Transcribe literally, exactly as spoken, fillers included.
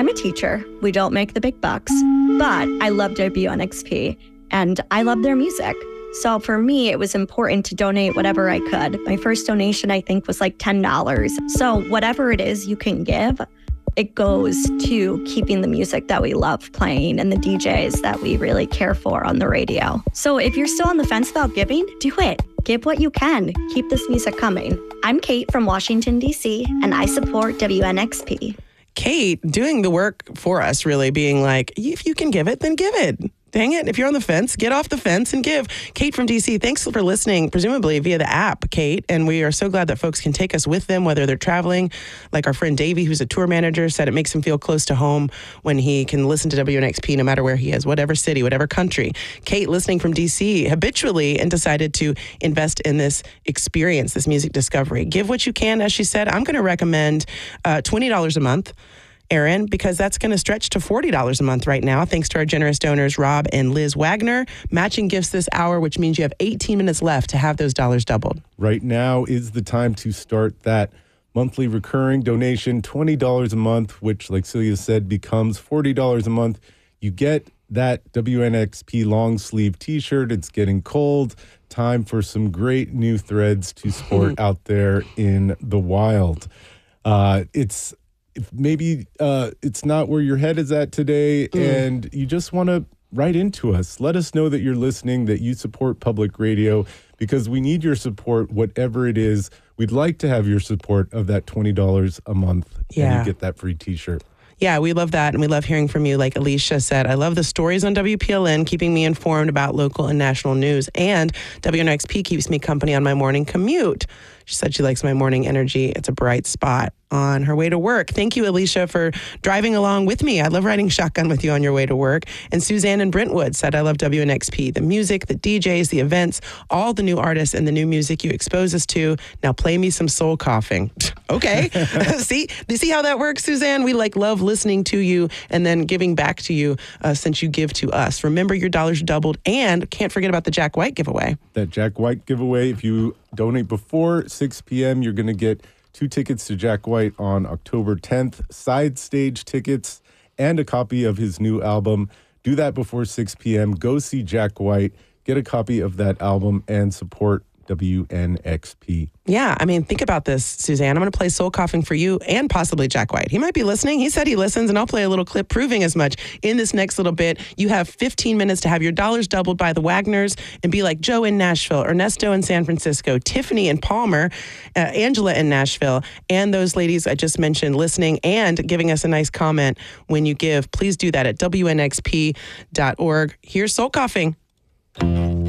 I'm a teacher. We don't make the big bucks, but I love W N X P and I love their music. So for me, it was important to donate whatever I could. My first donation, I think, was like ten dollars. So whatever it is you can give, it goes to keeping the music that we love playing and the D Js that we really care for on the radio. So if you're still on the fence about giving, do it. Give what you can. Keep this music coming. I'm Kate from Washington, D C, and I support W N X P. Kate doing the work for us, really being like, if you can give it, then give it. Dang it. If you're on the fence, get off the fence and give. Kate from D C, thanks for listening, presumably via the app, Kate. And we are so glad that folks can take us with them, whether they're traveling. Like our friend Davey, who's a tour manager, said it makes him feel close to home when he can listen to W N X P no matter where he is, whatever city, whatever country. Kate, listening from D C habitually and decided to invest in this experience, this music discovery. Give what you can. As she said, I'm going to recommend uh, twenty dollars a month. Aaron, because that's going to stretch to forty dollars a month right now, thanks to our generous donors, Rob and Liz Wagner. Matching gifts this hour, which means you have eighteen minutes left to have those dollars doubled. Right now is the time to start that monthly recurring donation, twenty dollars a month, which, like Celia said, becomes forty dollars a month. You get that W N X P long sleeve t-shirt. It's getting cold. Time for some great new threads to sport out there in the wild. Uh, it's If maybe uh, it's not where your head is at today mm. and you just want to write into us. Let us know that you're listening, that you support public radio, because we need your support, whatever it is. We'd like to have your support of that twenty dollars a month, yeah. and you get that free t-shirt. Yeah, we love that, and we love hearing from you. Like Alicia said, I love the stories on W P L N, keeping me informed about local and national news, and W N X P keeps me company on my morning commute. She said she likes my morning energy. It's a bright spot on her way to work. Thank you, Alicia, for driving along with me. I love riding shotgun with you on your way to work. And Suzanne in Brentwood said, I love W N X P. The music, the D Js, the events, all the new artists and the new music you expose us to. Now play me some soul coughing. Okay. see, you see how that works, Suzanne? We like love listening to you and then giving back to you uh, since you give to us. Remember, your dollars doubled, and can't forget about the Jack White giveaway. That Jack White giveaway, if you donate before six p.m., you're going to get two tickets to Jack White on October tenth, side stage tickets, and a copy of his new album. Do that before six p.m. Go see Jack White, get a copy of that album, and support W N X P. Yeah, I mean, think about this, Suzanne. I'm going to play Soul Coughing for you and possibly Jack White. He might be listening. He said he listens, and I'll play a little clip proving as much in this next little bit. You have fifteen minutes to have your dollars doubled by the Wagners and be like Joe in Nashville, Ernesto in San Francisco, Tiffany in Palmer, uh, Angela in Nashville, and those ladies I just mentioned listening and giving us a nice comment when you give. Please do that at W N X P dot org. Here's Soul Coughing.